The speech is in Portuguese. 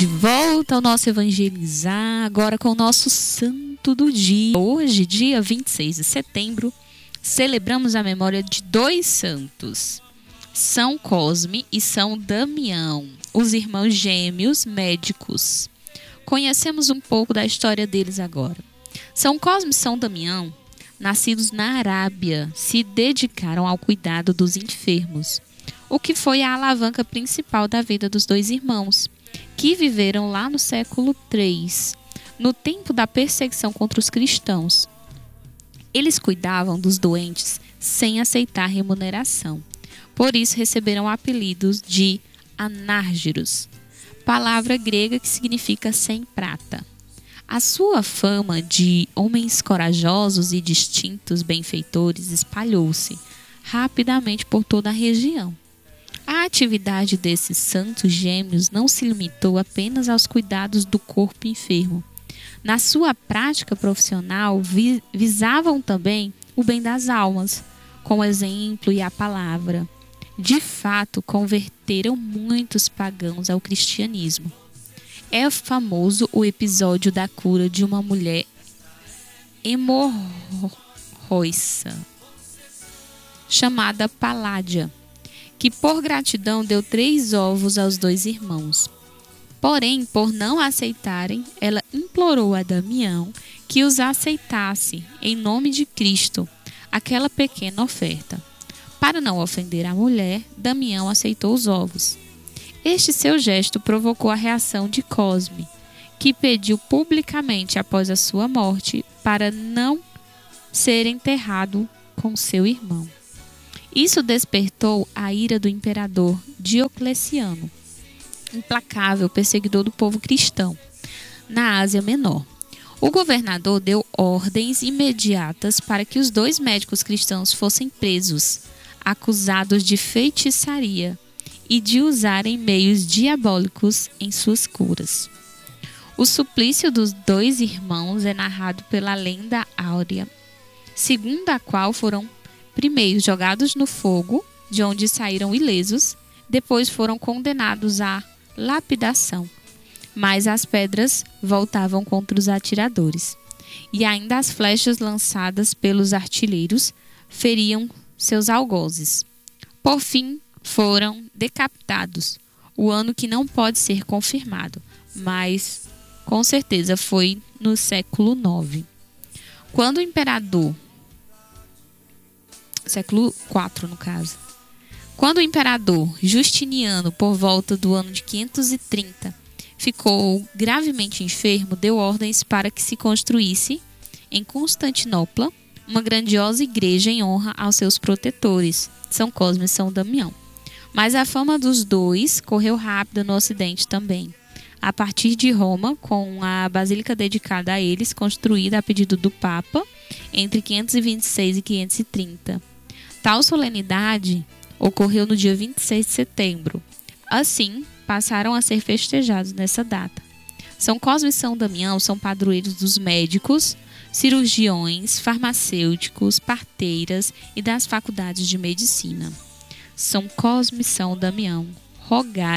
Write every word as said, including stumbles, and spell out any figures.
de volta ao nosso Evangelizar, agora com o nosso santo do dia. Hoje, dia vinte e seis de setembro, celebramos a memória de dois santos, São Cosme e São Damião, os irmãos gêmeos médicos. Conhecemos um pouco da história deles agora. São Cosme e São Damião, nascidos na Arábia, se dedicaram ao cuidado dos enfermos, o que foi a alavanca principal da vida dos dois irmãos, que viveram lá no século três, no tempo da perseguição contra os cristãos. Eles cuidavam dos doentes sem aceitar remuneração. Por isso receberam apelidos de anárgiros, palavra grega que significa sem prata. A sua fama de homens corajosos e distintos benfeitores espalhou-se rapidamente por toda a região. A atividade desses santos gêmeos não se limitou apenas aos cuidados do corpo enfermo. Na sua prática profissional, vi- visavam também o bem das almas, com o exemplo e a palavra. De fato, converteram muitos pagãos ao cristianismo. É famoso o episódio da cura de uma mulher hemorroiça, chamada Paládia, que por gratidão deu três ovos aos dois irmãos. Porém, por não aceitarem, ela implorou a Damião que os aceitasse, em nome de Cristo, aquela pequena oferta. Para não ofender a mulher, Damião aceitou os ovos. Este seu gesto provocou a reação de Cosme, que pediu publicamente após a sua morte para não ser enterrado com seu irmão. Isso despertou a ira do imperador Diocleciano, implacável perseguidor do povo cristão, na Ásia Menor. O governador deu ordens imediatas para que os dois médicos cristãos fossem presos, acusados de feitiçaria e de usarem meios diabólicos em suas curas. O suplício dos dois irmãos é narrado pela lenda áurea, segundo a qual foram primeiro jogados no fogo, de onde saíram ilesos, depois foram condenados à lapidação, mas as pedras voltavam contra os atiradores, e ainda as flechas lançadas pelos artilheiros feriam seus algozes. Por fim, foram decapitados, o ano que não pode ser confirmado, mas com certeza foi no século nove. Quando o imperador, século quatro no caso, quando o imperador Justiniano, por volta do ano de quinhentos e trinta, ficou gravemente enfermo, deu ordens para que se construísse em Constantinopla uma grandiosa igreja em honra aos seus protetores, São Cosme e São Damião. Mas a fama dos dois correu rápida no Ocidente também, a partir de Roma, com a basílica dedicada a eles, construída a pedido do Papa entre quinhentos e vinte e seis e quinhentos e trinta. Tal solenidade ocorreu no dia vinte e seis de setembro. Assim, passaram a ser festejados nessa data. São Cosme e São Damião são padroeiros dos médicos, cirurgiões, farmacêuticos, parteiras e das faculdades de medicina. São Cosme e São Damião, rogai